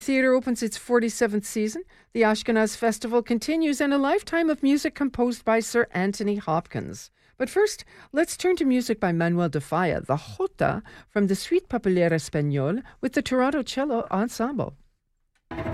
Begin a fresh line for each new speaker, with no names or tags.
Theater opens its 47th season. The Ashkenaz Festival continues, and a lifetime of music composed by Sir Anthony Hopkins. But first, let's turn to music by Manuel de Falla, the Jota from the Suite Populaire Espagnole with the Toronto Cello Ensemble.